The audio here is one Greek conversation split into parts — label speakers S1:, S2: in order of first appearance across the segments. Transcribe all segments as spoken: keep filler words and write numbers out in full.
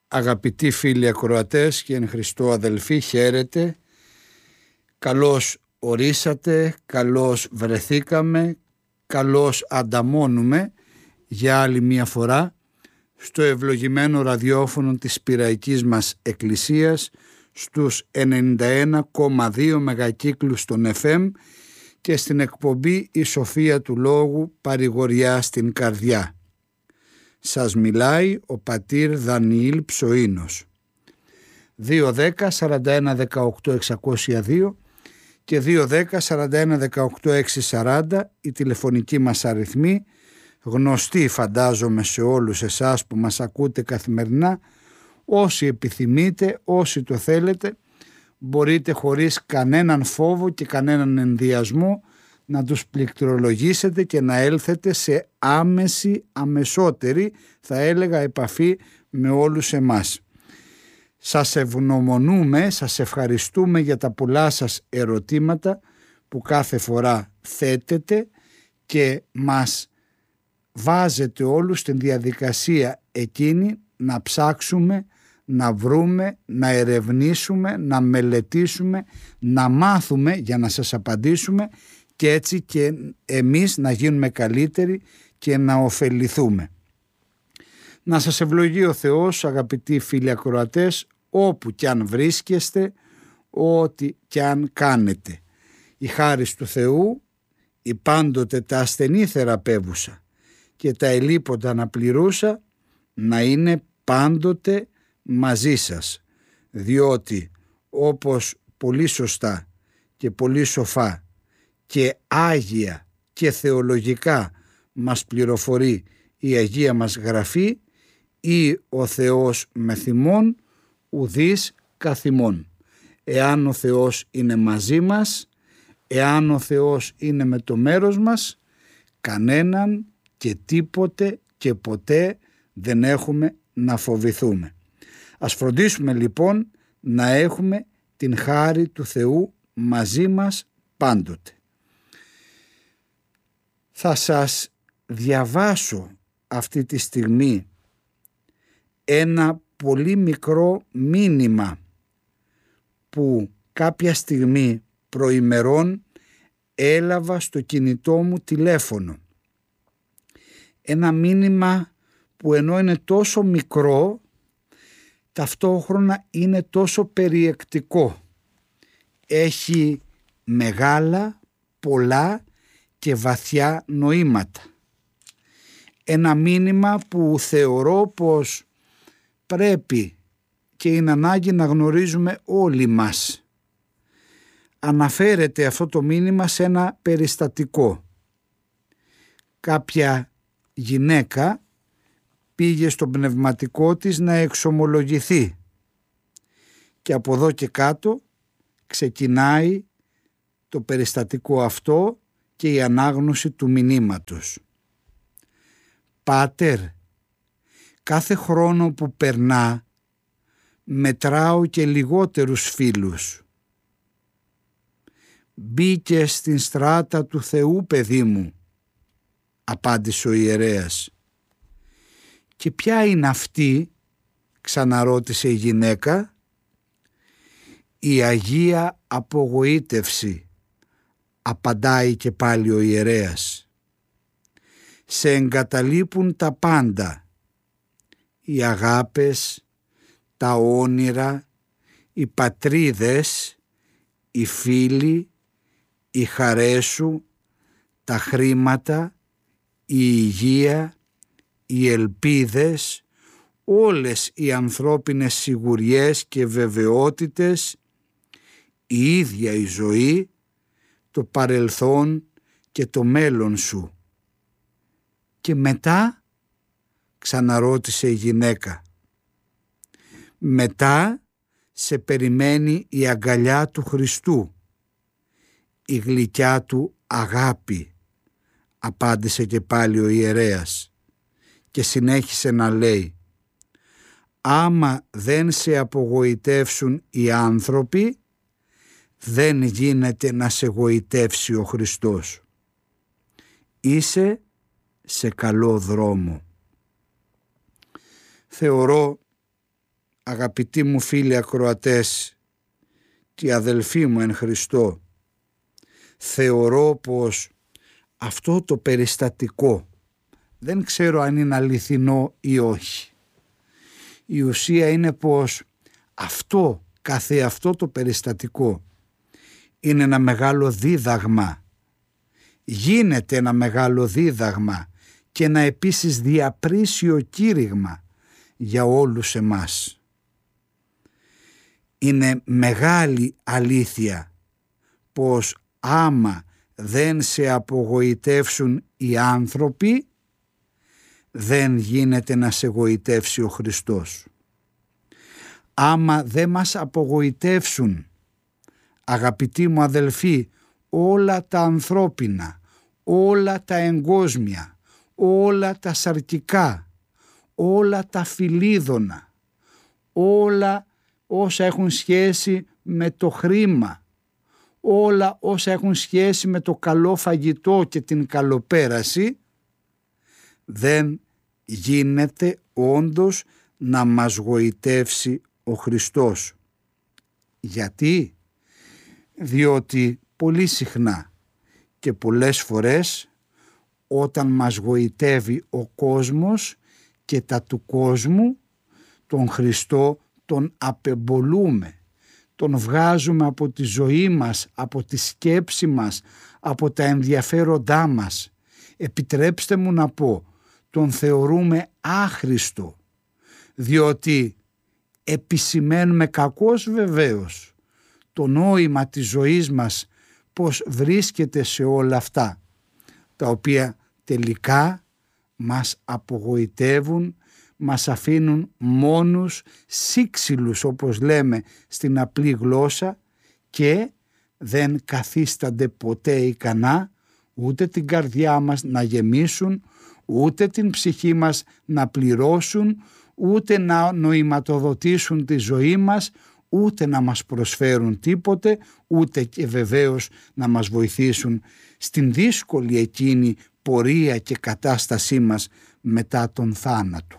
S1: Αγαπητοί φίλοι ακροατές και εν Χριστώ αδελφοί, χαίρετε. Καλώς ορίσατε, καλώς βρεθήκαμε, καλώς ανταμώνουμε για άλλη μία φορά στο ευλογημένο ραδιόφωνο της Πειραϊκής μας Εκκλησίας στους ενενήντα ένα κόμμα δύο μεγακύκλους των εφ εμ και στην εκπομπή «Η Σοφία του Λόγου, παρηγοριά στην καρδιά». Σας μιλάει ο πατήρ Δανιήλ Ψοΐνος. δύο δέκα σαράντα ένα δεκαοκτώ εξακόσια δύο και δύο δέκα σαράντα ένα δεκαοκτώ εξακόσια σαράντα η τηλεφωνική μας αριθμή, γνωστή φαντάζομαι σε όλους εσάς που μας ακούτε καθημερινά. Όσοι επιθυμείτε, όσοι το θέλετε, μπορείτε χωρίς κανέναν φόβο και κανέναν ενδιασμό να τους πληκτρολογήσετε και να έλθετε σε άμεση, αμεσότερη, θα έλεγα, επαφή με όλους εμάς. Σας ευγνωμονούμε, σας ευχαριστούμε για τα πολλά σας ερωτήματα που κάθε φορά θέτετε και μας βάζετε όλους στην διαδικασία εκείνη να ψάξουμε, να βρούμε, να ερευνήσουμε, να μελετήσουμε, να μάθουμε για να σας απαντήσουμε και έτσι και εμείς να γίνουμε καλύτεροι και να ωφεληθούμε. Να σας ευλογεί ο Θεός, αγαπητοί φίλοι ακροατές, όπου κι αν βρίσκεστε, ό,τι κι αν κάνετε. Η χάρις του Θεού, η πάντοτε τα ασθενή θεραπεύουσα και τα ελείποντα να πληρούσα, να είναι πάντοτε μαζί σας, διότι όπως πολύ σωστά και πολύ σοφά και άγια και θεολογικά μας πληροφορεί η Αγία μας Γραφή, ή ο Θεός μεθυμών ουδείς καθημών. Εάν ο Θεός είναι μαζί μας, εάν ο Θεός είναι με το μέρος μας, κανέναν και τίποτε και ποτέ δεν έχουμε να φοβηθούμε. Ας φροντίσουμε λοιπόν να έχουμε την χάρη του Θεού μαζί μας πάντοτε. Θα σας διαβάσω αυτή τη στιγμή ένα πολύ μικρό μήνυμα που κάποια στιγμή προημερών έλαβα στο κινητό μου τηλέφωνο. Ένα μήνυμα που ενώ είναι τόσο μικρό, ταυτόχρονα είναι τόσο περιεκτικό. Έχει μεγάλα, πολλά και βαθιά νοήματα. Ένα μήνυμα που θεωρώ πως πρέπει και είναι ανάγκη να γνωρίζουμε όλοι μας. Αναφέρεται αυτό το μήνυμα σε ένα περιστατικό. Κάποια γυναίκα πήγε στο πνευματικό της να εξομολογηθεί και από εδώ και κάτω ξεκινάει το περιστατικό αυτό και η ανάγνωση του μηνύματος. Πάτερ, κάθε χρόνο που περνά μετράω και λιγότερους φίλους. Μπήκε στην στράτα του Θεού, παιδί μου, απάντησε ο ιερέας. Και ποια είναι αυτή, ξαναρώτησε η γυναίκα. Η Αγία Απογοήτευση, απαντάει και πάλι ο ιερέας. Σε εγκαταλείπουν τα πάντα, οι αγάπες, τα όνειρα, οι πατρίδες, οι φίλοι, οι χαρές σου, τα χρήματα, η υγεία, οι ελπίδες, όλες οι ανθρώπινες σιγουριές και βεβαιότητες, η ίδια η ζωή, το παρελθόν και το μέλλον σου. Και μετά, ξαναρώτησε η γυναίκα, μετά σε περιμένει η αγκαλιά του Χριστού, η γλυκιά του αγάπη, απάντησε και πάλι ο ιερέας και συνέχισε να λέει, άμα δεν σε απογοητεύσουν οι άνθρωποι, δεν γίνεται να σε γοητεύσει ο Χριστός. Είσαι σε καλό δρόμο. Θεωρώ αγαπητοί μου φίλοι ακροατές και αδελφοί μου εν Χριστώ, θεωρώ πως αυτό το περιστατικό, δεν ξέρω αν είναι αληθινό ή όχι, η ουσία είναι πως αυτό, καθε αυτό το περιστατικό είναι ένα μεγάλο δίδαγμα, γίνεται ένα μεγάλο δίδαγμα και ένα επίσης διαπρίσιο κήρυγμα για όλους εμάς. Είναι μεγάλη αλήθεια πως άμα δεν σε απογοητεύσουν οι άνθρωποι, δεν γίνεται να σε γοητεύσει ο Χριστός. Άμα δεν μας απογοητεύσουν, αγαπητοί μου αδελφοί, όλα τα ανθρώπινα, όλα τα εγκόσμια, όλα τα σαρκικά, όλα τα φιλίδωνα, όλα όσα έχουν σχέση με το χρήμα, όλα όσα έχουν σχέση με το καλό φαγητό και την καλοπέραση, δεν γίνεται όντως να μας γοητεύσει ο Χριστός. Γιατί? Διότι πολύ συχνά και πολλές φορές όταν μας γοητεύει ο κόσμος και τα του κόσμου, τον Χριστό τον απεμπολούμε, τον βγάζουμε από τη ζωή μας, από τη σκέψη μας, από τα ενδιαφέροντά μας. Επιτρέψτε μου να πω, τον θεωρούμε άχρηστο, διότι επισημαίνουμε κακώς βεβαίως το νόημα της ζωής μας, πως βρίσκεται σε όλα αυτά, τα οποία τελικά μας απογοητεύουν, μας αφήνουν μόνους, σύξυλους όπως λέμε στην απλή γλώσσα, και δεν καθίστανται ποτέ ικανά ούτε την καρδιά μας να γεμίσουν, ούτε την ψυχή μας να πληρώσουν, ούτε να νοηματοδοτήσουν τη ζωή μας, ούτε να μας προσφέρουν τίποτε, ούτε και βεβαίως να μας βοηθήσουν στην δύσκολη εκείνη πορεία και κατάστασή μας μετά τον θάνατο.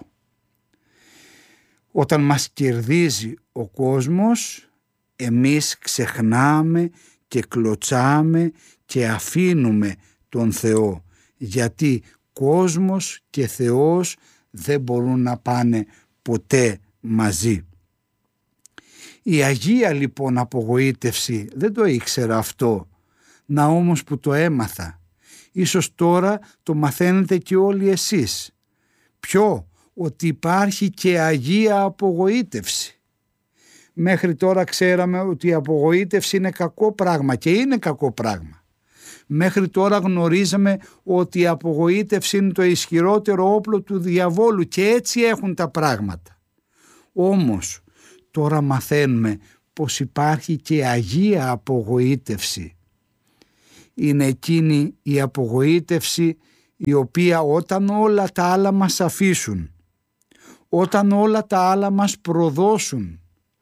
S1: Όταν μας κερδίζει ο κόσμος, εμείς ξεχνάμε και κλωτσάμε και αφήνουμε τον Θεό, γιατί κόσμος και Θεός δεν μπορούν να πάνε ποτέ μαζί. Η Αγία λοιπόν απογοήτευση, δεν το ήξερα αυτό, να όμως που το έμαθα. Ίσως τώρα το μαθαίνετε και όλοι εσείς. Ποιο? Ότι υπάρχει και Αγία απογοήτευση. Μέχρι τώρα ξέραμε ότι η απογοήτευση είναι κακό πράγμα και είναι κακό πράγμα. Μέχρι τώρα γνωρίζαμε ότι η απογοήτευση είναι το ισχυρότερο όπλο του διαβόλου και έτσι έχουν τα πράγματα. Όμως τώρα μαθαίνουμε πως υπάρχει και Αγία απογοήτευση. Είναι εκείνη η απογοήτευση η οποία όταν όλα τα άλλα μας αφήσουν, όταν όλα τα άλλα μας προδώσουν,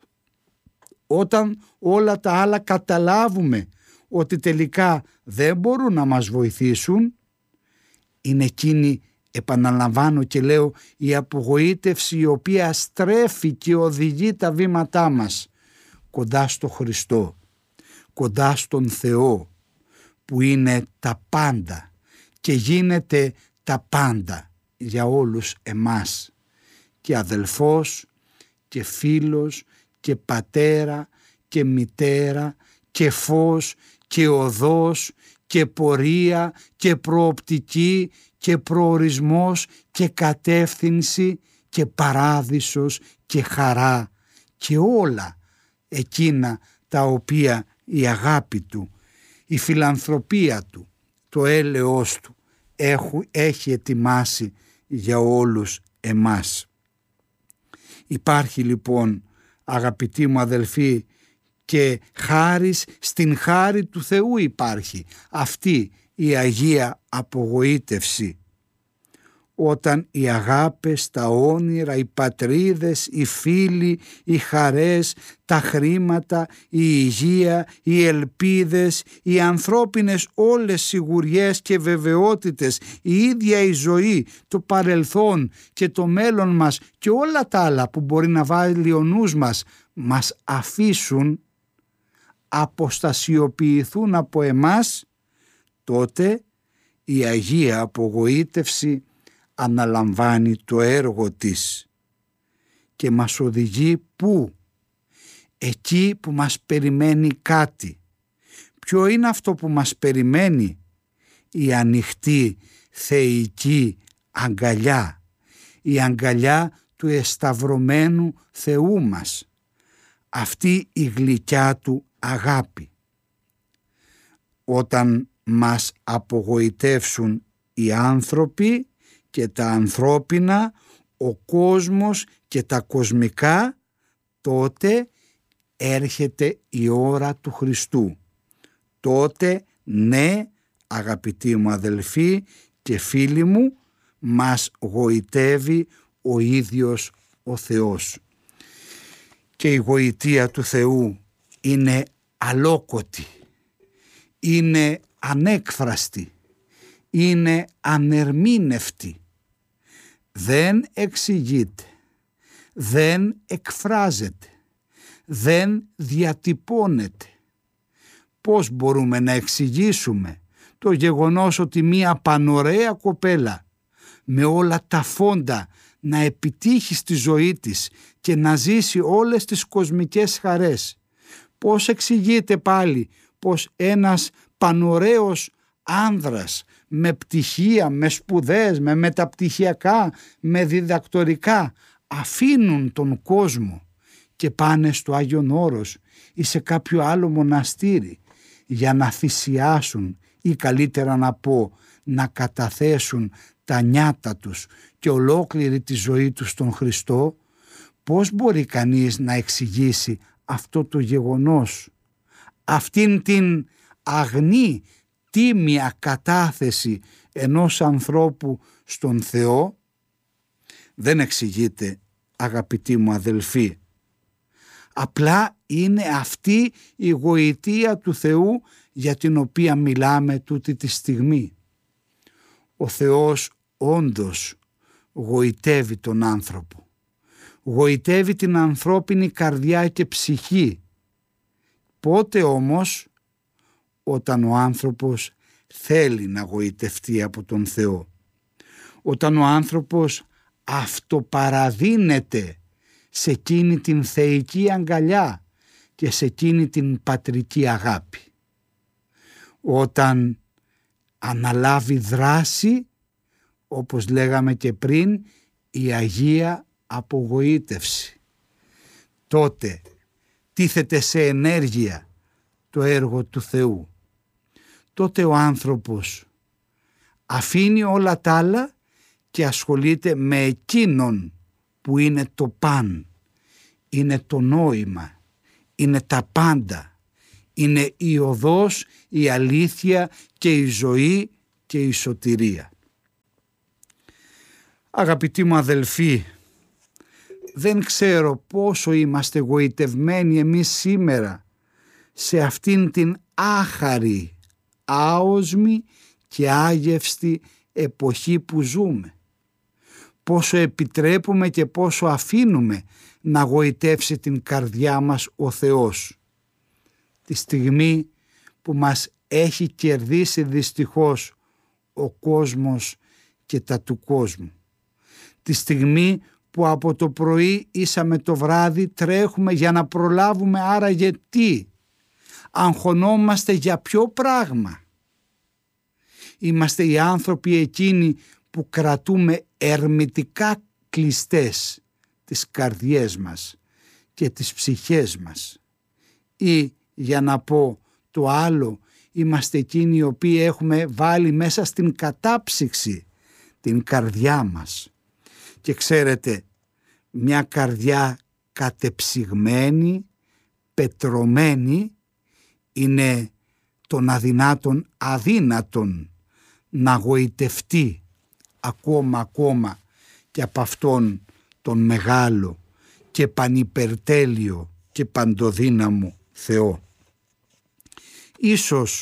S1: όταν όλα τα άλλα καταλάβουμε ότι τελικά δεν μπορούν να μας βοηθήσουν, είναι εκείνη, επαναλαμβάνω και λέω, η απογοήτευση η οποία στρέφει και οδηγεί τα βήματά μας κοντά στο Χριστό, κοντά στον Θεό που είναι τα πάντα και γίνεται τα πάντα για όλους εμάς, και αδελφός και φίλος και πατέρα και μητέρα και φως και οδός και πορεία και προοπτική και προορισμός και κατεύθυνση και παράδεισος και χαρά και όλα εκείνα τα οποία η αγάπη του, η φιλανθρωπία του, το έλεος του έχει, έχει ετοιμάσει για όλους εμάς. Υπάρχει λοιπόν, αγαπητοί μου αδελφοί, και χάρις, στην χάρη του Θεού υπάρχει αυτή η Αγία απογοήτευση. όταν οι αγάπες, τα όνειρα, οι πατρίδες, οι φίλοι, οι χαρές, τα χρήματα, η υγεία, οι ελπίδες, οι ανθρώπινες όλες σιγουριές και βεβαιότητες, η ίδια η ζωή, το παρελθόν και το μέλλον μας και όλα τα άλλα που μπορεί να βάλει ο νους μας, μας αφήσουν, αποστασιοποιηθούν από εμάς, τότε η Αγία Απογοήτευση αναλαμβάνει το έργο της και μας οδηγεί πού? Εκεί που μας περιμένει κάτι. Ποιο είναι αυτό που μας περιμένει? Η ανοιχτή θεϊκή αγκαλιά, η αγκαλιά του εσταυρωμένου Θεού μας, αυτή η γλυκιά του αγάπη. Όταν μας απογοητεύσουν οι άνθρωποι και τα ανθρώπινα, ο κόσμος και τα κοσμικά, τότε έρχεται η ώρα του Χριστού. Τότε, ναι, αγαπητοί μου αδελφοί και φίλοι μου, μας γοητεύει ο ίδιος ο Θεός. Και η γοητεία του Θεού είναι αλόκοτη, είναι ανέκφραστη, είναι ανερμήνευτη. Δεν εξηγείται, δεν εκφράζεται, δεν διατυπώνεται. Πώς μπορούμε να εξηγήσουμε το γεγονός ότι μία πανωραία κοπέλα με όλα τα φόντα να επιτύχει στη ζωή της και να ζήσει όλες τις κοσμικές χαρές? Πώς εξηγείται πάλι πως ένας πανωραίος άνδρας με πτυχία, με σπουδές, με μεταπτυχιακά, με διδακτορικά αφήνουν τον κόσμο και πάνε στο Άγιον Όρος ή σε κάποιο άλλο μοναστήρι για να θυσιάσουν ή καλύτερα να πω να καταθέσουν τα νιάτα τους και ολόκληρη τη ζωή τους στον Χριστό? Πώς μπορεί κανείς να εξηγήσει αυτό το γεγονός, αυτήν την αγνή τίμια κατάθεση ενός ανθρώπου στον Θεό? Δεν εξηγείται, αγαπητοί μου αδελφοί. Απλά είναι αυτή η γοητεία του Θεού για την οποία μιλάμε τούτη τη στιγμή. Ο Θεός όντως γοητεύει τον άνθρωπο. Γοητεύει την ανθρώπινη καρδιά και ψυχή. Πότε όμως? Όταν ο άνθρωπος θέλει να γοητευτεί από τον Θεό. Όταν ο άνθρωπος αυτοπαραδίνεται σε εκείνη την θεϊκή αγκαλιά και σε εκείνη την πατρική αγάπη. Όταν αναλάβει δράση, όπως λέγαμε και πριν, η Αγία Απογοήτευση. Τότε τίθεται σε ενέργεια το έργο του Θεού. Τότε ο άνθρωπος αφήνει όλα τα άλλα και ασχολείται με εκείνον που είναι το παν, είναι το νόημα, είναι τα πάντα, είναι η οδός, η αλήθεια και η ζωή και η σωτηρία. Αγαπητοί μου αδελφοί, δεν ξέρω πόσο είμαστε γοητευμένοι εμείς σήμερα σε αυτήν την άχαρη, άοσμη και άγευστη εποχή που ζούμε. Πόσο επιτρέπουμε και πόσο αφήνουμε να γοητεύσει την καρδιά μας ο Θεός. Τη στιγμή που μας έχει κερδίσει δυστυχώς ο κόσμος και τα του κόσμου. Τη στιγμή που από το πρωί ίσα με το βράδυ τρέχουμε για να προλάβουμε, άραγε τι? Αγχωνόμαστε για ποιο πράγμα? Είμαστε οι άνθρωποι εκείνοι που κρατούμε ερμητικά κλειστές τις καρδιές μας και τις ψυχές μας? Ή για να πω το άλλο, είμαστε εκείνοι οι οποίοι έχουμε βάλει μέσα στην κατάψυξη την καρδιά μας? Και ξέρετε, μια καρδιά κατεψυγμένη, πετρωμένη, είναι των αδυνάτων αδύνατον να γοητευτεί ακόμα ακόμα και από αυτόν τον μεγάλο και πανυπερτέλειο και παντοδύναμο Θεό. Ίσως,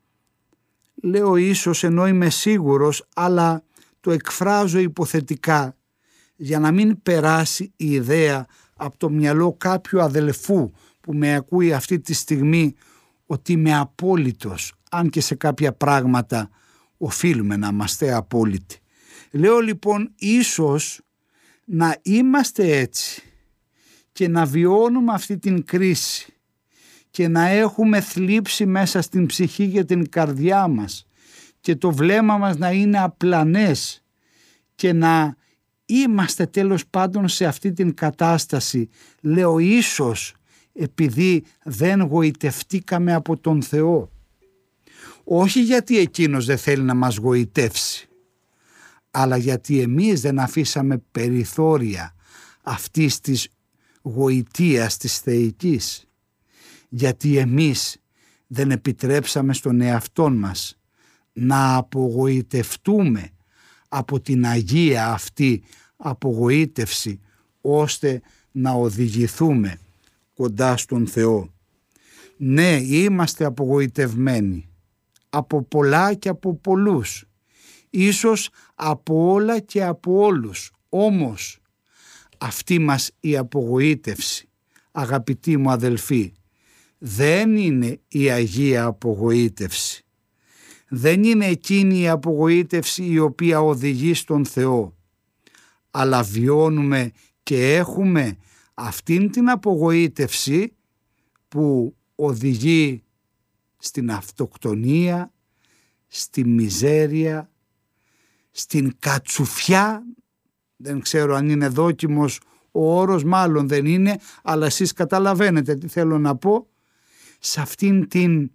S1: λέω ίσως ενώ είμαι σίγουρος, αλλά το εκφράζω υποθετικά για να μην περάσει η ιδέα από το μυαλό κάποιου αδελφού που με ακούει αυτή τη στιγμή ότι είμαι απόλυτος, αν και σε κάποια πράγματα οφείλουμε να είμαστε απόλυτοι. Λέω λοιπόν ίσως να είμαστε έτσι και να βιώνουμε αυτή την κρίση και να έχουμε θλίψει μέσα στην ψυχή και την καρδιά μας και το βλέμμα μας να είναι απλανές και να είμαστε τέλος πάντων σε αυτή την κατάσταση. Λέω ίσως επειδή δεν γοητευτήκαμε από τον Θεό. Όχι γιατί εκείνος δεν θέλει να μας γοητεύσει, αλλά γιατί εμείς δεν αφήσαμε περιθώρια αυτής της γοητείας της θεϊκής. Γιατί εμείς δεν επιτρέψαμε στον εαυτόν μας να απογοητευτούμε από την αγία αυτή απογοήτευση, ώστε να οδηγηθούμε κοντά στον Θεό. Ναι, είμαστε απογοητευμένοι από πολλά και από πολλούς, ίσως από όλα και από όλους. Όμως αυτή μας η απογοήτευση, αγαπητοί μου αδελφοί, δεν είναι η αγία απογοήτευση. Δεν είναι εκείνη η απογοήτευση η οποία οδηγεί στον Θεό, αλλά βιώνουμε και έχουμε αυτήν την απογοήτευση που οδηγεί στην αυτοκτονία, στη μιζέρια, στην κατσουφιά. Δεν ξέρω αν είναι δόκιμος ο όρος, μάλλον δεν είναι, αλλά εσείς καταλαβαίνετε τι θέλω να πω. Σε αυτήν την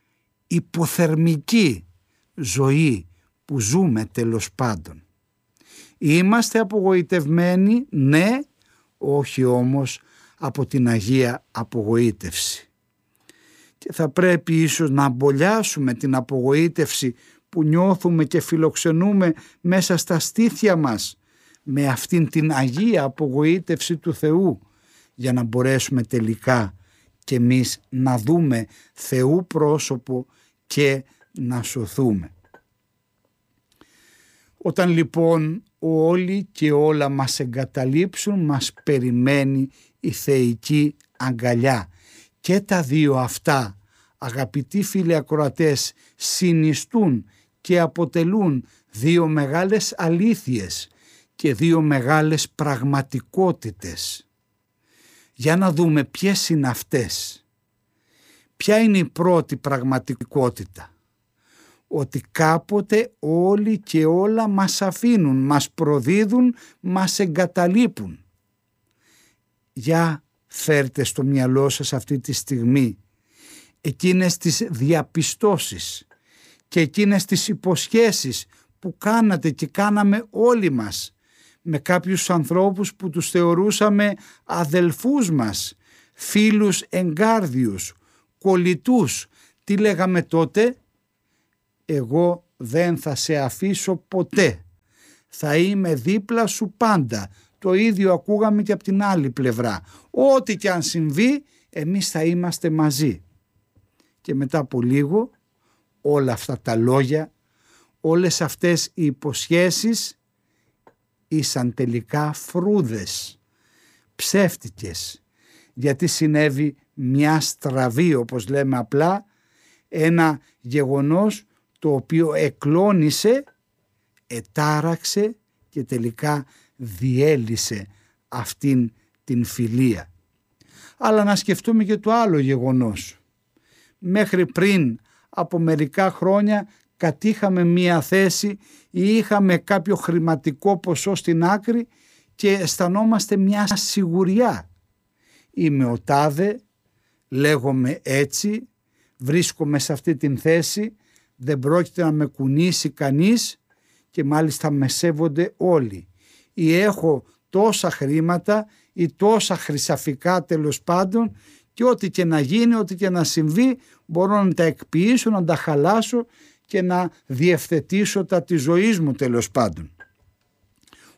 S1: υποθερμική ζωή που ζούμε τέλος πάντων. Είμαστε απογοητευμένοι, ναι, όχι όμως από την αγία απογοήτευση. Και θα πρέπει ίσως να αμπολιάσουμε την απογοήτευση που νιώθουμε και φιλοξενούμε μέσα στα στήθια μας με αυτήν την αγία απογοήτευση του Θεού, για να μπορέσουμε τελικά και εμείς να δούμε Θεού πρόσωπο και να σωθούμε. Όταν λοιπόν όλοι και όλα μας εγκαταλείψουν, μας περιμένει η θεϊκή αγκαλιά. Και τα δύο αυτά, αγαπητοί φίλοι ακροατές, συνιστούν και αποτελούν δύο μεγάλες αλήθειες και δύο μεγάλες πραγματικότητες. Για να δούμε ποιες είναι αυτές. Ποια είναι η πρώτη πραγματικότητα? Ότι κάποτε όλοι και όλα μας αφήνουν, μας προδίδουν, μας εγκαταλείπουν. Για φέρτε στο μυαλό σας αυτή τη στιγμή εκείνες τις διαπιστώσεις και εκείνες τις υποσχέσεις που κάνατε και κάναμε όλοι μας με κάποιους ανθρώπους που τους θεωρούσαμε αδελφούς μας, φίλους εγκάρδιους, κολλητούς. Τι λέγαμε τότε? Εγώ δεν θα σε αφήσω ποτέ, θα είμαι δίπλα σου πάντα. Το ίδιο ακούγαμε και από την άλλη πλευρά. Ό,τι και αν συμβεί, εμείς θα είμαστε μαζί. Και μετά από λίγο όλα αυτά τα λόγια, όλες αυτές οι υποσχέσεις ήσαν τελικά φρούδες, ψεύτικες, γιατί συνέβη μια στραβή, όπως λέμε απλά, ένα γεγονός το οποίο εκλώνησε, ετάραξε και τελικά διέλυσε αυτήν την φιλία. Αλλά να σκεφτούμε και το άλλο γεγονός. Μέχρι πριν από μερικά χρόνια κατήχαμε μία θέση ή είχαμε κάποιο χρηματικό ποσό στην άκρη και αισθανόμαστε μια σιγουριά. Είμαι ο τάδε, λέγομαι έτσι, βρίσκομαι σε αυτή την θέση, δεν πρόκειται να με κουνήσει κανείς και μάλιστα με σέβονται όλοι. Ή έχω τόσα χρήματα ή τόσα χρυσαφικά τέλος πάντων και ό,τι και να γίνει, ό,τι και να συμβεί μπορώ να τα εκποιήσω, να τα χαλάσω και να διευθετήσω τα της ζωής μου τέλος πάντων.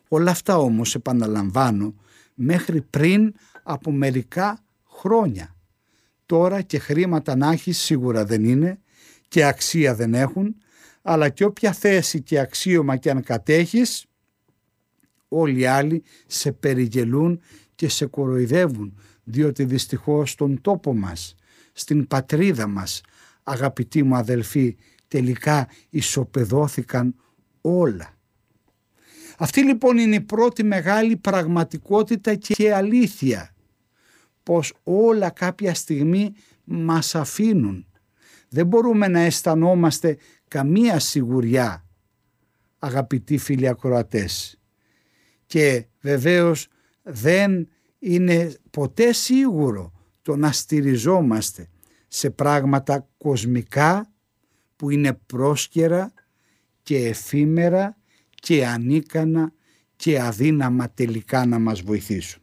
S1: Όλα αυτά όμως, επαναλαμβάνω, μέχρι πριν από μερικά χρόνια. Τώρα και χρήματα να έχεις σίγουρα δεν είναι και αξία δεν έχουν, αλλά και όποια θέση και αξίωμα και αν κατέχεις, όλοι οι άλλοι σε περιγελούν και σε κοροϊδεύουν, διότι δυστυχώς στον τόπο μας, στην πατρίδα μας, αγαπητοί μου αδελφοί, τελικά ισοπεδώθηκαν όλα. Αυτή λοιπόν είναι η πρώτη μεγάλη πραγματικότητα και αλήθεια, πως όλα κάποια στιγμή μας αφήνουν. Δεν μπορούμε να αισθανόμαστε καμία σιγουριά, αγαπητοί φίλοι ακροατές. Και βεβαίως δεν είναι ποτέ σίγουρο το να στηριζόμαστε σε πράγματα κοσμικά που είναι πρόσκαιρα και εφήμερα και ανίκανα και αδύναμα τελικά να μας βοηθήσουν.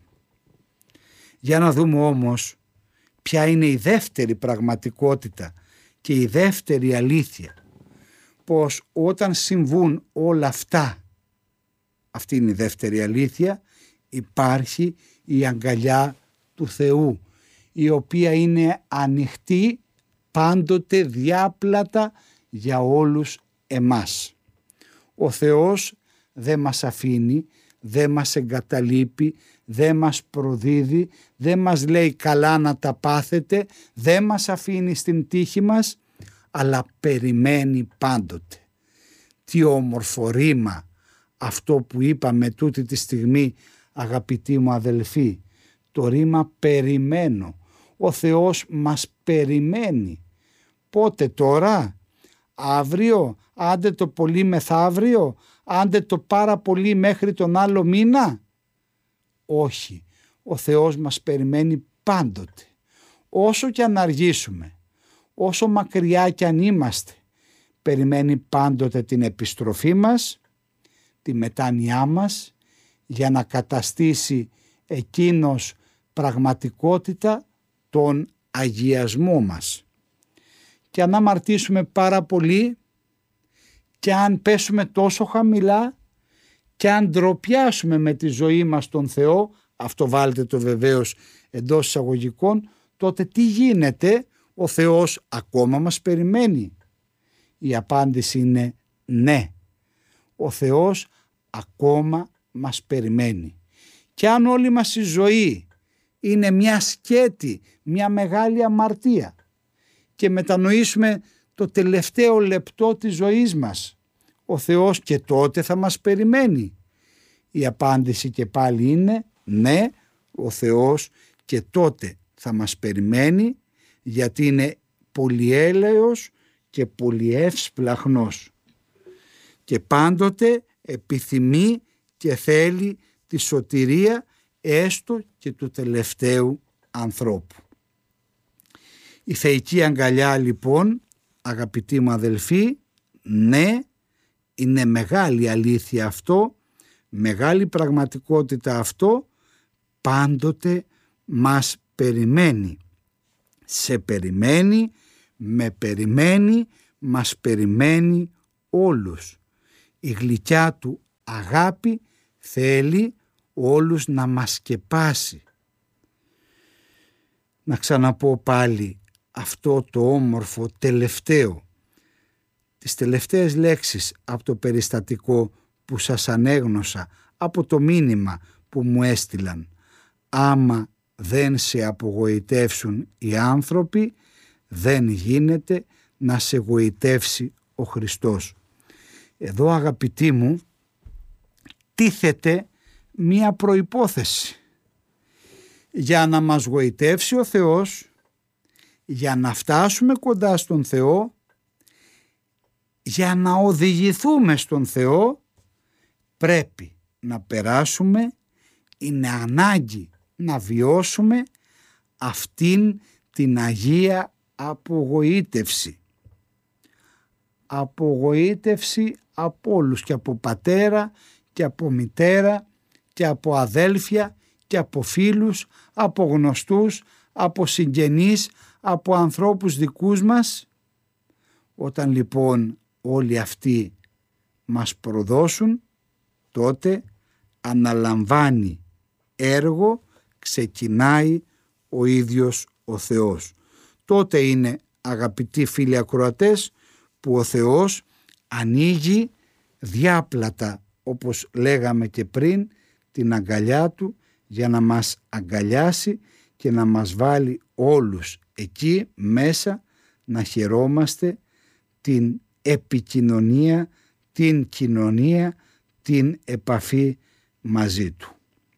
S1: Για να δούμε όμως ποια είναι η δεύτερη πραγματικότητα και η δεύτερη αλήθεια, πως όταν συμβούν όλα αυτά, αυτή είναι η δεύτερη αλήθεια, υπάρχει η αγκαλιά του Θεού, η οποία είναι ανοιχτή πάντοτε διάπλατα για όλους εμάς. Ο Θεός δεν μας αφήνει, δεν μας εγκαταλείπει, δεν μας προδίδει, δεν μας λέει καλά να τα πάθετε, δεν μας αφήνει στην τύχη μας, αλλά περιμένει πάντοτε. Τι όμορφο ρήμα αυτό που είπαμε τούτη τη στιγμή, αγαπητοί μου αδελφοί, το ρήμα περιμένω. Ο Θεός μας περιμένει. Πότε τώρα? Αύριο? Άντε το πολύ μεθαύριο? Άντε το πάρα πολύ μέχρι τον άλλο μήνα? Όχι. Ο Θεός μας περιμένει πάντοτε. Όσο κι αν αργήσουμε, όσο μακριά κι αν είμαστε, περιμένει πάντοτε την επιστροφή μας, τη μετάνοιά μας, για να καταστήσει εκείνος πραγματικότητα τον αγιασμό μας. Και αν αμαρτήσουμε πάρα πολύ και αν πέσουμε τόσο χαμηλά και αν ντροπιάσουμε με τη ζωή μας τον Θεό, αυτό βάλτε το βεβαίως εντός εισαγωγικών, τότε τι γίνεται? Ο Θεός ακόμα μας περιμένει? Η απάντηση είναι ναι. Ο Θεός ακόμα μας περιμένει. Και αν όλη μας η ζωή είναι μια σκέτη, μια μεγάλη αμαρτία και μετανοήσουμε το τελευταίο λεπτό της ζωής μας, ο Θεός και τότε θα μας περιμένει? Η απάντηση και πάλι είναι ναι, ο Θεός και τότε θα μας περιμένει, γιατί είναι πολυέλεος και πολυεύσπλαχνος και πάντοτε επιθυμεί και θέλει τη σωτηρία έστω και του τελευταίου ανθρώπου. Η θεϊκή αγκαλιά λοιπόν, αγαπητοί μου αδελφοί, ναι, είναι μεγάλη αλήθεια αυτό, μεγάλη πραγματικότητα αυτό, πάντοτε μας περιμένει. Σε περιμένει, με περιμένει, μας περιμένει όλους. Η γλυκιά του αγάπη θέλει όλους να μας σκεπάσει. Να ξαναπώ πάλι αυτό το όμορφο τελευταίο, τις τελευταίες λέξεις από το περιστατικό που σας ανέγνωσα, από το μήνυμα που μου έστειλαν. Άμα δεν σε απογοητεύσουν οι άνθρωποι, δεν γίνεται να σε γοητεύσει ο Χριστός. Εδώ, αγαπητοί μου, τίθεται μία προϋπόθεση. Για να μας γοητεύσει ο Θεός, για να φτάσουμε κοντά στον Θεό, για να οδηγηθούμε στον Θεό, πρέπει να περάσουμε, είναι ανάγκη να βιώσουμε αυτήν την Αγία απογοήτευση. Απογοήτευση από όλους, και από πατέρα και από μητέρα και από αδέλφια και από φίλους, από γνωστούς, από συγγενείς, από ανθρώπους δικούς μας. Όταν λοιπόν όλοι αυτοί μας προδώσουν, τότε αναλαμβάνει έργο, ξεκινάει ο ίδιος ο Θεός. Τότε είναι, αγαπητοί φίλοι ακροατές, που ο Θεός ανοίγει διάπλατα, όπως λέγαμε και πριν, την αγκαλιά του για να μας αγκαλιάσει και να μας βάλει όλους εκεί μέσα να χαιρόμαστε την επικοινωνία, την κοινωνία, την επαφή μαζί του.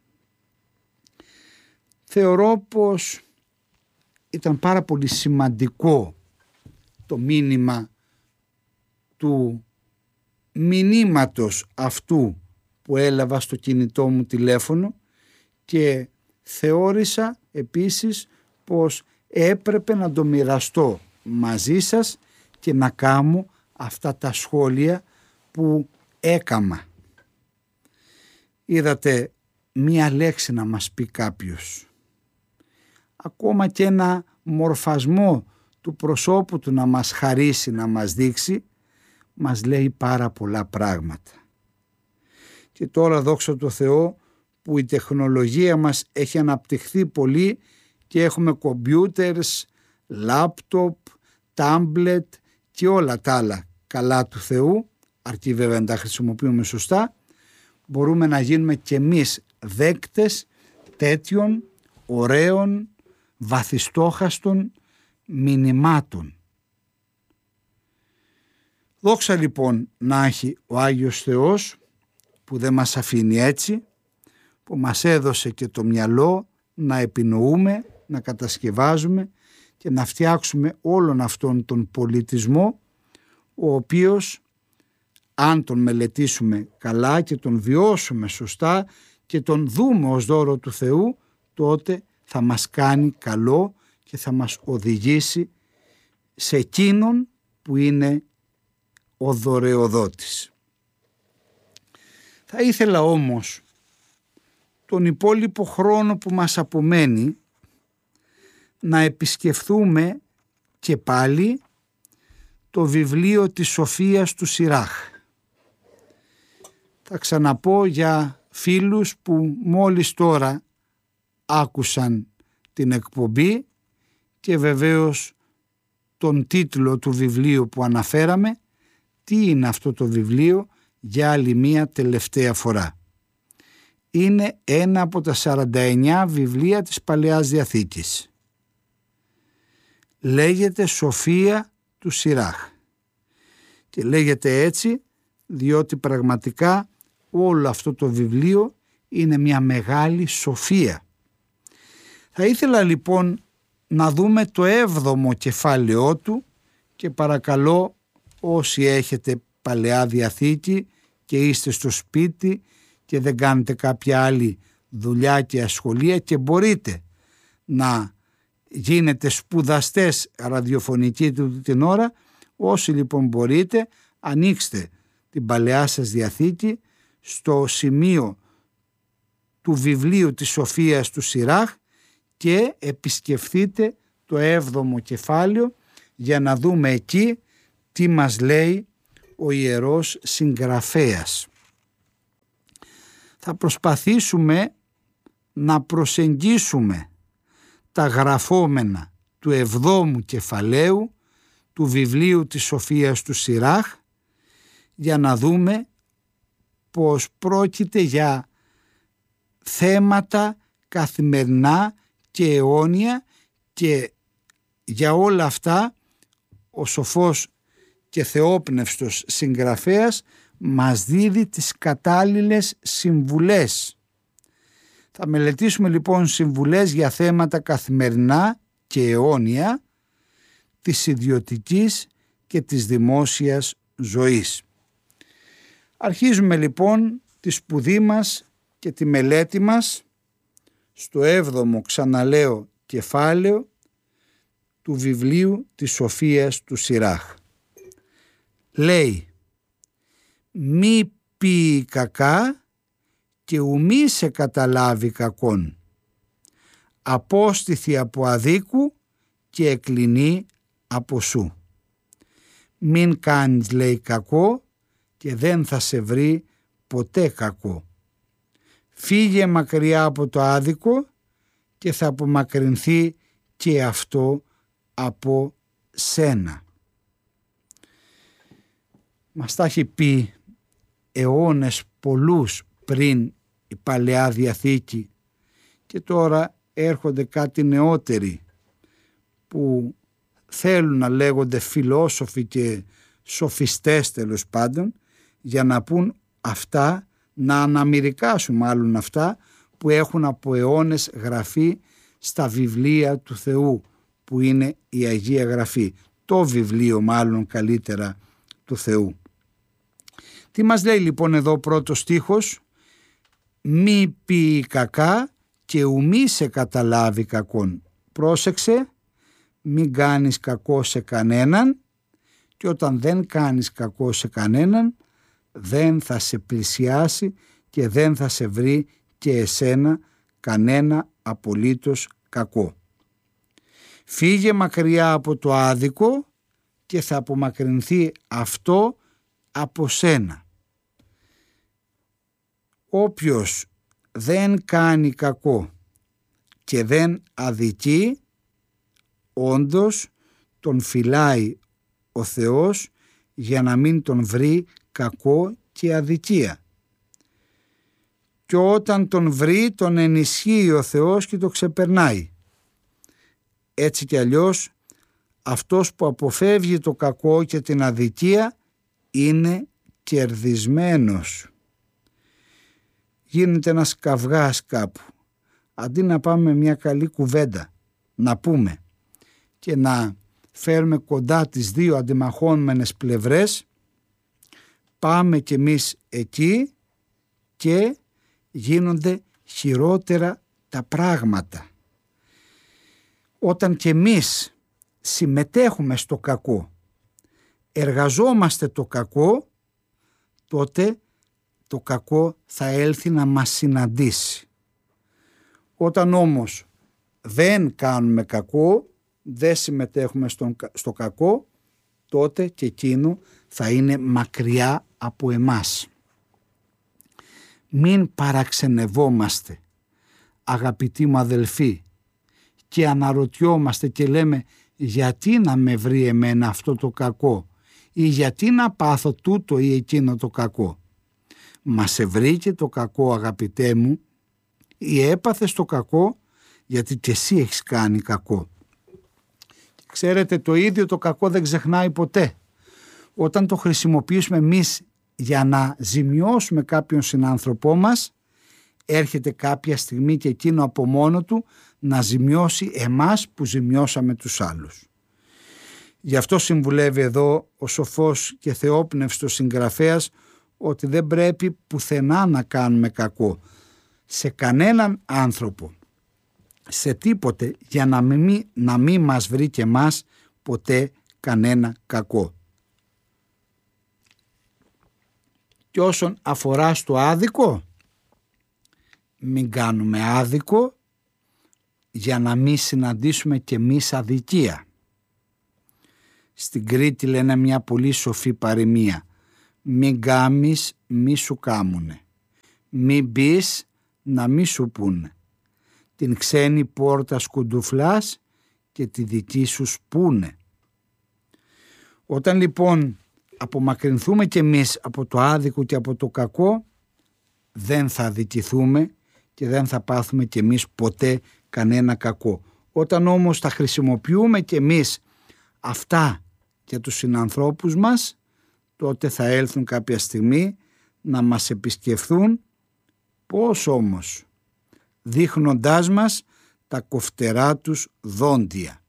S1: Θεωρώ πως ήταν πάρα πολύ σημαντικό το μήνυμα του μηνύματος αυτού που έλαβα στο κινητό μου τηλέφωνο και θεώρησα επίσης πως έπρεπε να το μοιραστώ μαζί σας και να κάνω αυτά τα σχόλια που έκαμα. Είδατε, μία λέξη να μας πει κάποιος, ακόμα και ένα μορφασμό του προσώπου του να μας χαρίσει, να μας δείξει, μας λέει πάρα πολλά πράγματα. Και τώρα δόξα τω Θεώ που η τεχνολογία μας έχει αναπτυχθεί πολύ και έχουμε κομπιούτερς, λάπτοπ, τάμπλετ και όλα τα άλλα καλά του Θεού, αρκεί βέβαια να τα χρησιμοποιούμε σωστά, μπορούμε να γίνουμε και εμείς δέκτες τέτοιων ωραίων, βαθιστόχαστων μηνυμάτων. Δόξα λοιπόν να έχει ο Άγιος Θεός που δεν μας αφήνει έτσι, που μας έδωσε και το μυαλό να επινοούμε, να κατασκευάζουμε και να φτιάξουμε όλον αυτόν τον πολιτισμό, ο οποίος αν τον μελετήσουμε καλά και τον βιώσουμε σωστά και τον δούμε ως δώρο του Θεού, τότε θα μας κάνει καλό και θα μας οδηγήσει σε εκείνον που είναι ο δωρεοδότης. Θα ήθελα όμως τον υπόλοιπο χρόνο που μας απομένει να επισκεφθούμε και πάλι το βιβλίο της Σοφίας του Σιράχ. Θα ξαναπώ για φίλους που μόλις τώρα άκουσαν την εκπομπή και βεβαίως τον τίτλο του βιβλίου που αναφέραμε. Τι είναι αυτό το βιβλίο για άλλη μία τελευταία φορά? Είναι ένα από τα σαράντα εννιά βιβλία της Παλαιάς Διαθήκης. Λέγεται Σοφία του Σιράχ και λέγεται έτσι διότι πραγματικά όλο αυτό το βιβλίο είναι μια μεγάλη σοφία. Θα ήθελα λοιπόν να δούμε το έβδομο κεφάλαιό του και παρακαλώ όσοι έχετε Παλαιά Διαθήκη και είστε στο σπίτι και δεν κάνετε κάποια άλλη δουλειά και ασχολία και μπορείτε να γίνετε σπουδαστές ραδιοφωνικοί του την ώρα, όσοι λοιπόν μπορείτε ανοίξτε την Παλαιά σας Διαθήκη στο σημείο του βιβλίου της Σοφίας του Σιράχ και επισκεφθείτε το έβδομο κεφάλαιο για να δούμε εκεί τι μας λέει ο ιερός συγγραφέας. Θα προσπαθήσουμε να προσεγγίσουμε τα γραφόμενα του εβδόμου κεφαλαίου του βιβλίου της Σοφίας του Σιράχ για να δούμε πως πρόκειται για θέματα καθημερινά και αιώνια και για όλα αυτά ο σοφός και θεόπνευστος συγγραφέας μας δίδει τις κατάλληλες συμβουλές. Θα μελετήσουμε λοιπόν συμβουλές για θέματα καθημερινά και αιώνια της ιδιωτικής και της δημόσιας ζωής. Αρχίζουμε λοιπόν τη σπουδή μας και τη μελέτη μας στο έβδομο, ξαναλέω, κεφάλαιο του βιβλίου της Σοφίας του Σιράχ. Λέει, μη πει κακά και ουμή σε καταλάβει κακόν. Απόστηθη από αδίκου και εκλεινή από σου. Μην κάνεις, λέει, κακό και δεν θα σε βρει ποτέ κακό. Φύγε μακριά από το άδικο και θα απομακρυνθεί και αυτό από σένα. Μας τα έχει πει αιώνες πολλούς πριν η Παλαιά Διαθήκη και τώρα έρχονται κάτι νεότεροι που θέλουν να λέγονται φιλόσοφοι και σοφιστές τέλος πάντων για να πούν αυτά, να αναμυρικάσουν μάλλον αυτά που έχουν από αιώνες γραφεί στα βιβλία του Θεού που είναι η Αγία Γραφή, το βιβλίο μάλλον καλύτερα του Θεού. Τι μας λέει λοιπόν εδώ πρώτος στίχος? Μη πει κακά και ουμή σε καταλάβει κακόν. Πρόσεξε, μην κάνεις κακό σε κανέναν και όταν δεν κάνεις κακό σε κανέναν δεν θα σε πλησιάσει και δεν θα σε βρει και εσένα κανένα απολύτως κακό. Φύγε μακριά από το άδικο και θα απομακρυνθεί αυτό από σένα. Όποιος δεν κάνει κακό και δεν αδικεί, όντως τον φυλάει ο Θεός για να μην τον βρει κακό και αδικία. Και όταν τον βρει τον ενισχύει ο Θεός και το ξεπερνάει. Έτσι κι αλλιώς αυτός που αποφεύγει το κακό και την αδικία είναι κερδισμένος. Γίνεται ένας καυγάς κάπου. Αντί να πάμε μια καλή κουβέντα, να πούμε και να φέρουμε κοντά τις δύο αντιμαχόμενες πλευρές, πάμε κι εμείς εκεί και γίνονται χειρότερα τα πράγματα. Όταν κι εμείς συμμετέχουμε στο κακό, εργαζόμαστε το κακό, τότε το κακό θα έλθει να μας συναντήσει. Όταν όμως δεν κάνουμε κακό, δεν συμμετέχουμε στον, στο κακό, τότε και εκείνο θα είναι μακριά από εμάς. Μην παραξενευόμαστε, αγαπητοί μου αδελφοί, και αναρωτιόμαστε και λέμε γιατί να με βρει εμένα αυτό το κακό ή γιατί να πάθω τούτο ή εκείνο το κακό. Μα σε βρήκε το κακό, αγαπητέ μου, ή έπαθες το κακό γιατί και εσύ έχεις κάνει κακό. Ξέρετε, το ίδιο το κακό δεν ξεχνάει ποτέ. Όταν το χρησιμοποιήσουμε εμείς για να ζημιώσουμε κάποιον συνάνθρωπό μας, έρχεται κάποια στιγμή και εκείνο από μόνο του να ζημιώσει εμάς που ζημιώσαμε τους άλλους. Γι' αυτό συμβουλεύει εδώ ο σοφός και θεόπνευστος συγγραφέας ότι δεν πρέπει πουθενά να κάνουμε κακό σε κανέναν άνθρωπο, σε τίποτε, για να μην, να μην μας βρει και μας ποτέ κανένα κακό. Και όσον αφορά στο άδικο, μην κάνουμε άδικο για να μην συναντήσουμε και εμείς αδικία. Στην Κρήτη λένε μια πολύ σοφή παροιμία: μην κάμεις μη σου κάμουνε, μην μπεις να μη σου πούνε, την ξένη πόρτα σκουντουφλάς και τη δική σου σπούνε. Όταν λοιπόν απομακρυνθούμε κι εμείς από το άδικο και από το κακό, δεν θα αδικηθούμε και δεν θα πάθουμε κι εμείς ποτέ κανένα κακό. Όταν όμως θα χρησιμοποιούμε κι εμείς αυτά για τους συνανθρώπους μας, τότε θα έλθουν κάποια στιγμή να μας επισκεφθούν, πώς όμως, δείχνοντάς μας τα κοφτερά τους δόντια.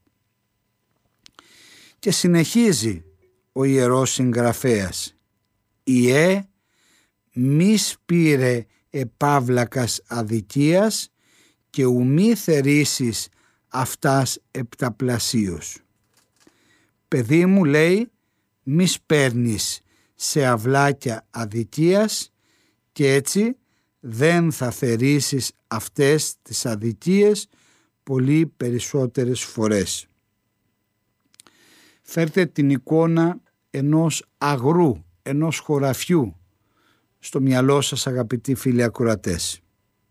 S1: Και συνεχίζει ο Ιερός Συγγραφέας: «Ιε μη σπήρε επάβλακας αδικίας και ουμή θερήσεις αυτάς επταπλασίως». Παιδί μου, λέει, μη σπέρνεις σε αυλάκια αδικίας και έτσι δεν θα θερήσεις αυτές τις αδικίες πολύ περισσότερες φορές. Φέρτε την εικόνα ενός αγρού, ενός χωραφιού στο μυαλό σας, αγαπητοί φίλοι ακροατές.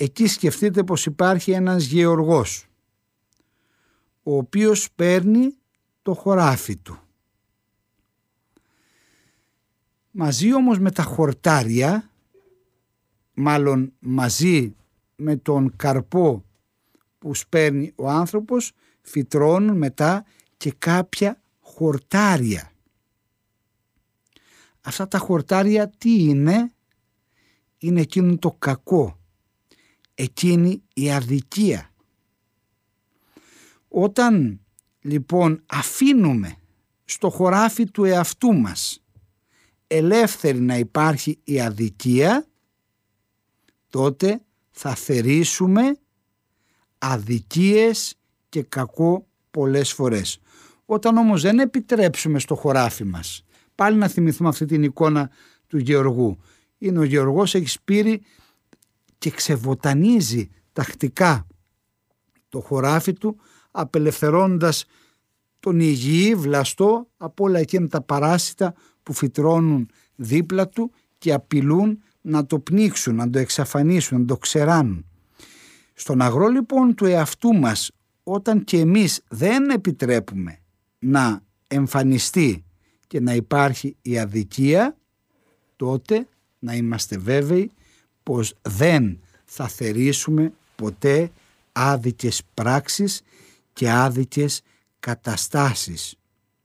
S1: εκεί σκεφτείτε πως υπάρχει ένας γεωργός, ο οποίος παίρνει το χωράφι του. Μαζί όμως με τα χορτάρια, μάλλον μαζί με τον καρπό που σπέρνει ο άνθρωπος, φυτρώνουν μετά και κάποια χορτάρια. Αυτά τα χορτάρια τι είναι? Είναι εκείνο το κακό, εκείνη η αδικία. Όταν λοιπόν αφήνουμε στο χωράφι του εαυτού μας ελεύθερη να υπάρχει η αδικία, τότε θα θερήσουμε αδικίες και κακό πολλές φορές. Όταν όμως δεν επιτρέψουμε στο χωράφι μας, πάλι να θυμηθούμε αυτή την εικόνα του γεωργού. Είναι ο γεωργός, έχει σπείρει και ξεβοτανίζει τακτικά το χωράφι του, απελευθερώνοντας τον υγιή βλαστό από όλα εκείνα τα παράσιτα που φυτρώνουν δίπλα του και απειλούν να το πνίξουν, να το εξαφανίσουν, να το ξεράνουν. Στον αγρό λοιπόν του εαυτού μας, όταν και εμείς δεν επιτρέπουμε να εμφανιστεί και να υπάρχει η αδικία, τότε να είμαστε βέβαιοι πως δεν θα θερήσουμε ποτέ άδικες πράξεις και άδικες καταστάσεις.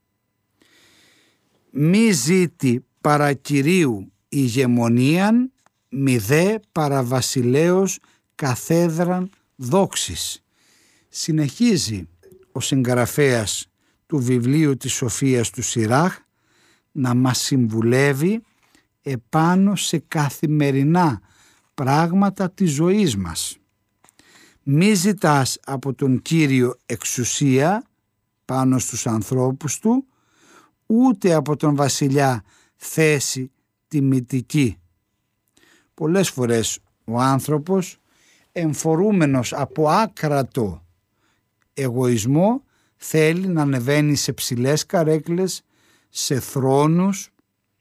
S1: Μη ζήτη παρά Κυρίου ηγεμονίαν, μη δε παρά βασιλέως καθέδραν δόξης. Συνεχίζει ο συγγραφέας του βιβλίου της Σοφίας του Σιράχ να μας συμβουλεύει επάνω σε καθημερινά πράγματα της ζωής μας. Μη ζητάς από τον Κύριο εξουσία πάνω στους ανθρώπους του, ούτε από τον βασιλιά θέση τιμητική. Πολλές φορές ο άνθρωπος, εμφορούμενος από άκρατο εγωισμό, θέλει να ανεβαίνει σε ψηλές καρέκλες, σε θρόνους,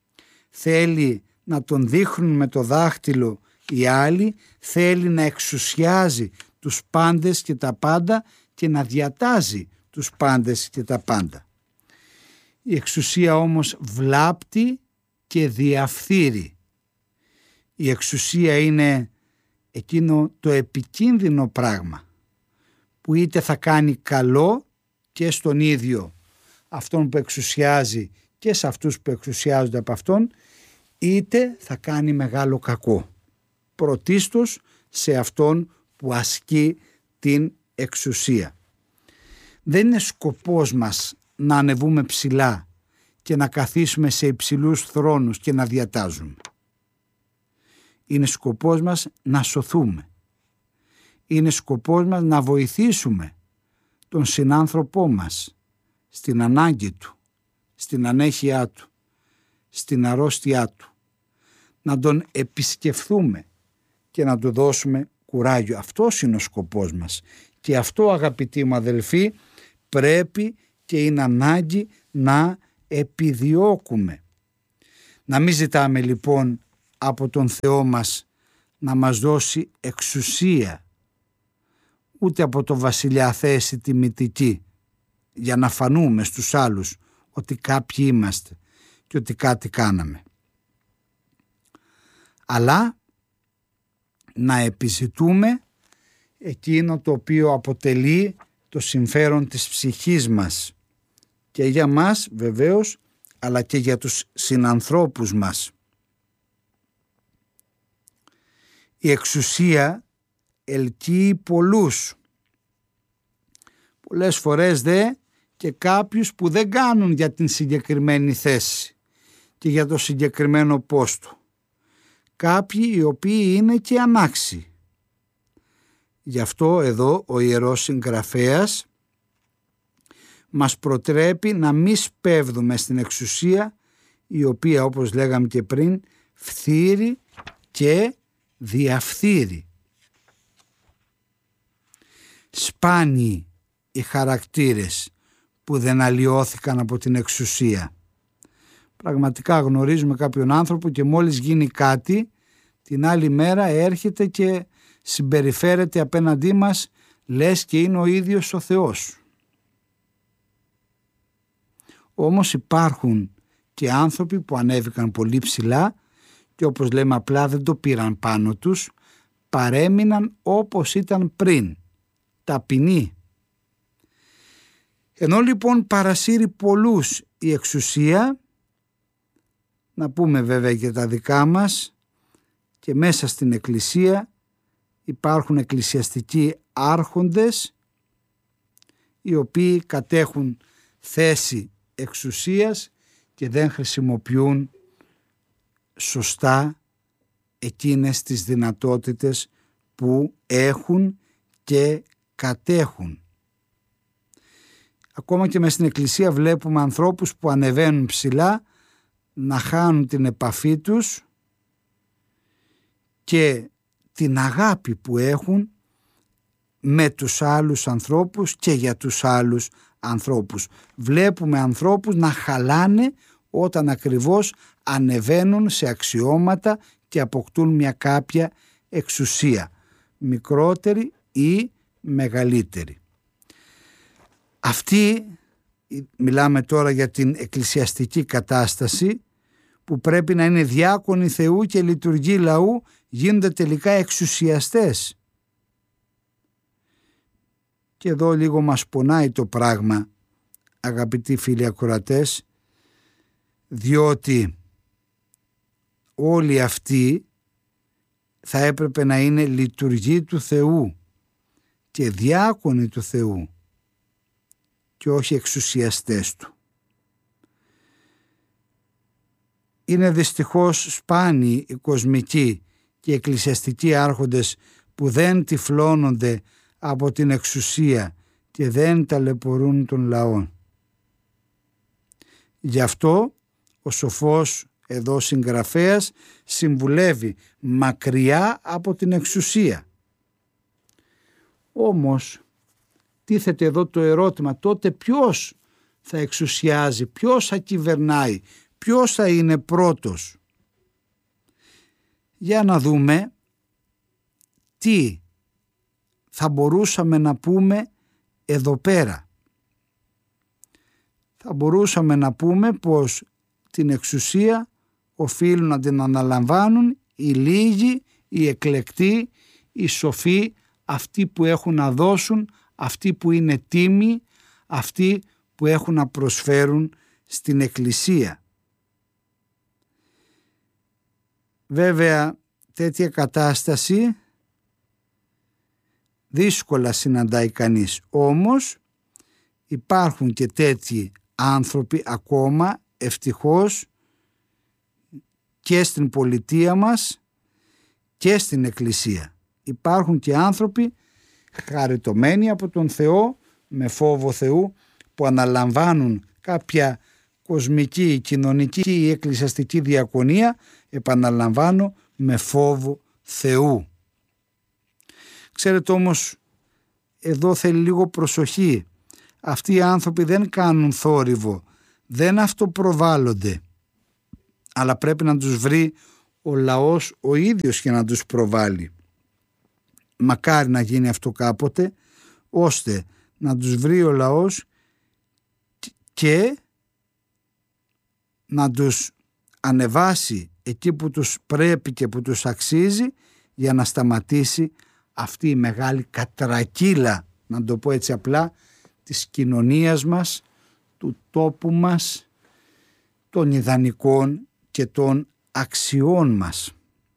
S1: θέλει να τον δείχνουν με το δάχτυλο οι άλλοι, θέλει να εξουσιάζει τους πάντες και τα πάντα και να διατάζει τους πάντες και τα πάντα. Η εξουσία όμως βλάπτει και διαφθείρει. Η εξουσία είναι εκείνο το επικίνδυνο πράγμα που είτε θα κάνει καλό και στον ίδιο αυτόν που εξουσιάζει και σε αυτούς που εξουσιάζονται από αυτόν, είτε θα κάνει μεγάλο κακό. Πρωτίστως σε αυτόν που ασκεί την εξουσία. Δεν είναι σκοπός μας να ανεβούμε ψηλά και να καθίσουμε σε υψηλούς θρόνους και να διατάζουμε. Είναι σκοπός μας να σωθούμε. Είναι σκοπός μας να βοηθήσουμε τον συνάνθρωπό μας στην ανάγκη του, στην ανέχειά του, στην αρρώστιά του. Να τον επισκεφθούμε και να του δώσουμε κουράγιο. Αυτός είναι ο σκοπός μας. Και αυτό, αγαπητοί μου αδελφοί, πρέπει και είναι ανάγκη να επιδιώκουμε. Να μην ζητάμε λοιπόν από τον Θεό μας να μας δώσει εξουσία, ούτε από τον βασιλιά θέση τιμητική, για να φανούμε στους άλλους ότι κάποιοι είμαστε και ότι κάτι κάναμε. Αλλά να επιζητούμε εκείνο το οποίο αποτελεί το συμφέρον της ψυχής μας, και για μας βεβαίως, αλλά και για τους συνανθρώπους μας. Η εξουσία ελκύει πολλούς. Πολλές φορές δε και κάποιους που δεν κάνουν για την συγκεκριμένη θέση και για το συγκεκριμένο πόστο. Κάποιοι οι οποίοι είναι και ανάξιοι. Γι' αυτό εδώ ο Ιερός Συγγραφέας μας προτρέπει να μη σπέβδουμε στην εξουσία, η οποία, όπως λέγαμε και πριν, φθείρει και διαφθείρει. Σπάνιοι οι χαρακτήρες που δεν αλλοιώθηκαν από την εξουσία. Πραγματικά γνωρίζουμε κάποιον άνθρωπο και μόλις γίνει κάτι, την άλλη μέρα έρχεται και συμπεριφέρεται απέναντί μας λες και είναι ο ίδιος ο Θεός. Όμως υπάρχουν και άνθρωποι που ανέβηκαν πολύ ψηλά και όπως λέμε απλά δεν το πήραν πάνω τους, παρέμειναν όπως ήταν πριν, ταπεινοί. Ενώ λοιπόν παρασύρει πολλούς η εξουσία, να πούμε βέβαια και τα δικά μας, και μέσα στην Εκκλησία υπάρχουν εκκλησιαστικοί άρχοντες οι οποίοι κατέχουν θέση εξουσίας και δεν χρησιμοποιούν σωστά εκείνες τις δυνατότητες που έχουν και κατέχουν. Ακόμα και μες στην Εκκλησία βλέπουμε ανθρώπους που ανεβαίνουν ψηλά να χάνουν την επαφή τους και την αγάπη που έχουν με τους άλλους ανθρώπους και για τους άλλους ανθρώπους. Βλέπουμε ανθρώπους να χαλάνε όταν ακριβώς ανεβαίνουν σε αξιώματα και αποκτούν μια κάποια εξουσία, μικρότερη ή μεγαλύτερη. Αυτή, μιλάμε τώρα για την εκκλησιαστική κατάσταση, που πρέπει να είναι διάκονοι Θεού και λειτουργοί λαού, γίνονται τελικά εξουσιαστές. Και εδώ λίγο μας πονάει το πράγμα, αγαπητοί φίλοι ακροατές, διότι όλοι αυτοί θα έπρεπε να είναι λειτουργοί του Θεού και διάκονοι του Θεού και όχι εξουσιαστές του. Είναι δυστυχώς σπάνιοι οι κοσμικοί και οι εκκλησιαστικοί άρχοντες που δεν τυφλώνονται από την εξουσία και δεν ταλαιπωρούν τον λαό. Γι' αυτό ο σοφός εδώ συγγραφέας συμβουλεύει μακριά από την εξουσία. Όμως τίθεται εδώ το ερώτημα, τότε ποιος θα εξουσιάζει, ποιος θα κυβερνάει, ποιος θα είναι πρώτος? Για να δούμε τι θα μπορούσαμε να πούμε εδώ πέρα. Θα μπορούσαμε να πούμε πως την εξουσία οφείλουν να την αναλαμβάνουν οι λίγοι, οι εκλεκτοί, οι σοφοί, αυτοί που έχουν να δώσουν, αυτοί που είναι τίμοι, αυτοί που έχουν να προσφέρουν στην Εκκλησία. Βέβαια τέτοια κατάσταση δύσκολα συναντάει κανείς, όμως υπάρχουν και τέτοιοι άνθρωποι ακόμα, ευτυχώς, και στην πολιτεία μας και στην Εκκλησία. Υπάρχουν και άνθρωποι χαριτωμένοι από τον Θεό, με φόβο Θεού, που αναλαμβάνουν κάποια κοσμική, κοινωνική ή εκκλησιαστική διακονία, επαναλαμβάνω, με φόβο Θεού. Ξέρετε όμως, εδώ θέλει λίγο προσοχή. Αυτοί οι άνθρωποι δεν κάνουν θόρυβο, δεν αυτοπροβάλλονται, αλλά πρέπει να τους βρει ο λαός ο ίδιος και να τους προβάλλει. Μακάρι να γίνει αυτό κάποτε, ώστε να τους βρει ο λαός και να τους ανεβάσει εκεί που τους πρέπει και που τους αξίζει, για να σταματήσει αυτή η μεγάλη κατρακύλα, να το πω έτσι απλά, της κοινωνίας μας, του τόπου μας, των ιδανικών και των αξιών μας.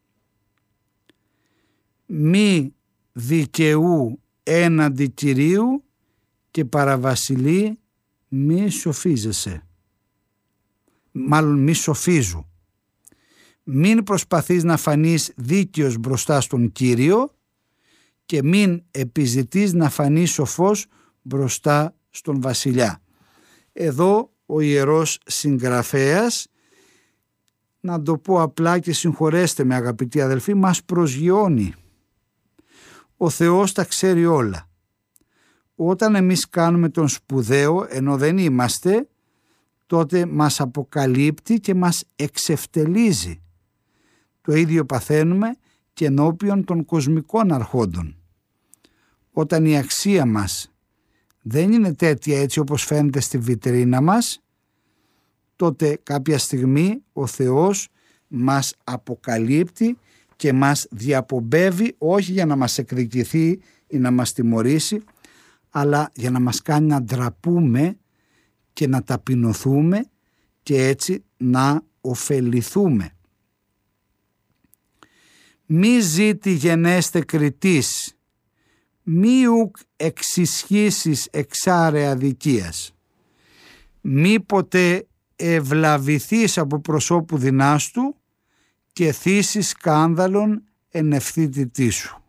S1: Μη δικαιού έναντι Κυρίου και παραβασιλεί μη σοφίζεσαι. Μάλλον μη σοφίζου. Μην προσπαθείς να φανείς δίκαιος μπροστά στον Κύριο και μην επιζητείς να φανείς σοφός μπροστά στον βασιλιά. Εδώ ο ιερός συγγραφέας, να το πω απλά και συγχωρέστε με αγαπητοί αδελφοί, μας προσγειώνει. Ο Θεός τα ξέρει όλα. Όταν εμείς κάνουμε τον σπουδαίο ενώ δεν είμαστε, τότε μας αποκαλύπτει και μας εξευτελίζει. Το ίδιο παθαίνουμε και ενώπιον των κοσμικών αρχόντων. Όταν η αξία μας δεν είναι τέτοια έτσι όπως φαίνεται στη βιτρίνα μας, τότε κάποια στιγμή ο Θεός μας αποκαλύπτει και μας διαπομπεύει, όχι για να μας εκδικηθεί ή να μας τιμωρήσει, αλλά για να μας κάνει να ντραπούμε και να ταπεινωθούμε και έτσι να ωφεληθούμε. Μη ζήτη γενέστε κριτής, μη ουκ εξισχύσεις εξάρεα δικίας. Μη ποτέ ευλαβηθείς από προσώπου δυνάστου και θύσεις σκάνδαλον εν ευθύτητή σου.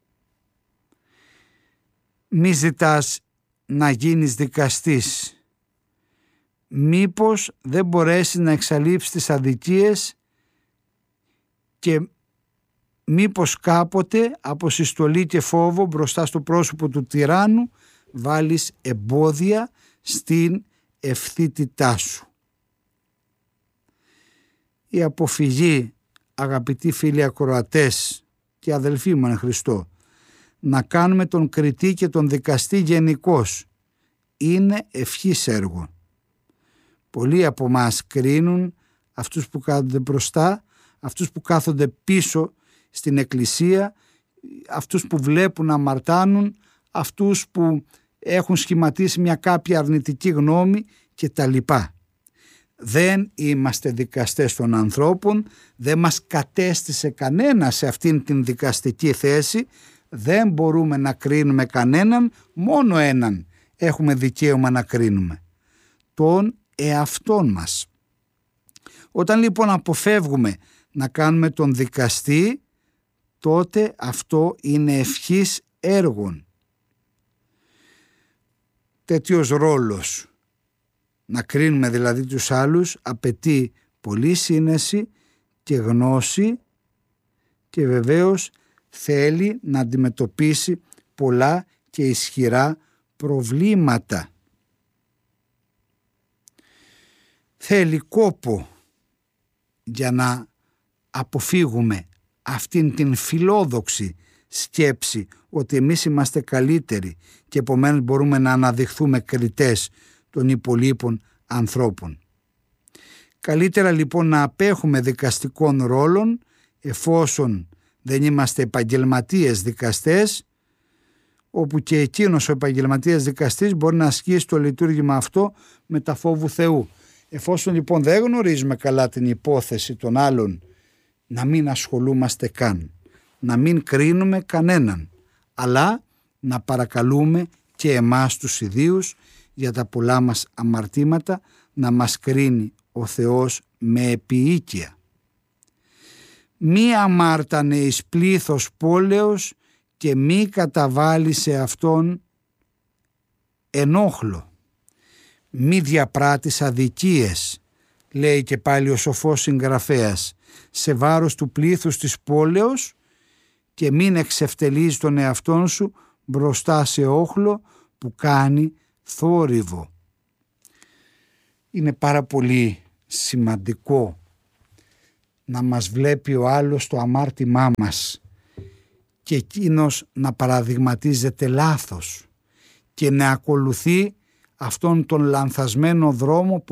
S1: Μη ζητάς να γίνεις δικαστής. Μήπως δεν μπορέσει να εξαλείψεις τις αδικίες και μήπως κάποτε από συστολή και φόβο μπροστά στο πρόσωπο του τυράννου βάλεις εμπόδια στην ευθύτητά σου. Η αποφυγή, αγαπητοί φίλοι ακροατές και αδελφοί μου εν Χριστώ, να κάνουμε τον κριτή και τον δικαστή γενικώς, είναι ευχής έργο. Πολλοί από μας κρίνουν αυτούς που κάθονται μπροστά, αυτούς που κάθονται πίσω στην εκκλησία, αυτούς που βλέπουν να αμαρτάνουν, αυτούς που έχουν σχηματίσει μια κάποια αρνητική γνώμη και τα λοιπά. Δεν είμαστε δικαστές των ανθρώπων, δεν μας κατέστησε κανένα σε αυτήν την δικαστική θέση, δεν μπορούμε να κρίνουμε κανέναν, μόνο έναν έχουμε δικαίωμα να κρίνουμε, τον εαυτόν μας. Όταν λοιπόν αποφεύγουμε να κάνουμε τον δικαστή, τότε αυτό είναι ευχής έργων. Τέτοιος ρόλος, να κρίνουμε δηλαδή τους άλλους, απαιτεί πολλή σύνεση και γνώση και βεβαίως θέλει να αντιμετωπίσει πολλά και ισχυρά προβλήματα. Θέλει κόπο για να αποφύγουμε αυτήν την φιλόδοξη σκέψη ότι εμείς είμαστε καλύτεροι και επομένως μπορούμε να αναδειχθούμε κριτές των υπολείπων ανθρώπων. Καλύτερα λοιπόν να απέχουμε δικαστικών ρόλων εφόσον δεν είμαστε επαγγελματίες δικαστές, όπου και εκείνος ο επαγγελματίας δικαστής μπορεί να ασκήσει το λειτουργήμα αυτό με τα φόβου Θεού. Εφόσον λοιπόν δεν γνωρίζουμε καλά την υπόθεση των άλλων, να μην ασχολούμαστε καν, να μην κρίνουμε κανέναν, αλλά να παρακαλούμε και εμάς τους ιδίους για τα πολλά μας αμαρτήματα να μας κρίνει ο Θεός με επιοίκεια. Μη αμάρτανε εις πλήθος πόλεως και μη καταβάλει σε αυτόν ενόχλο. Μη διαπράττεις αδικίες, λέει και πάλι ο σοφός συγγραφέας, σε βάρος του πλήθους της πόλεως και μην εξευτελείς τον εαυτόν σου μπροστά σε όχλο που κάνει θόρυβο. Είναι πάρα πολύ σημαντικό να μας βλέπει ο άλλος το αμάρτημά μας και εκείνος να παραδειγματίζεται λάθος και να ακολουθεί αυτόν τον λανθασμένο δρόμο που